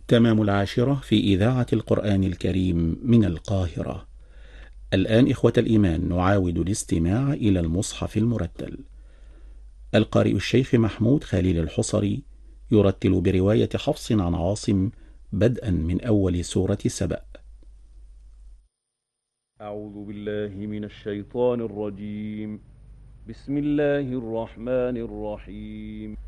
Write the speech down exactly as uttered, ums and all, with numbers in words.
تمام العاشرة في إذاعة القرآن الكريم من القاهرة. الآن إخوة الإيمان نعاود الاستماع إلى المصحف المرتل. القارئ الشيخ محمود خليل الحصري يرتل برواية حفص عن عاصم بدءا من أول سورة سبأ. أعوذ بالله من الشيطان الرجيم. بسم الله الرحمن الرحيم.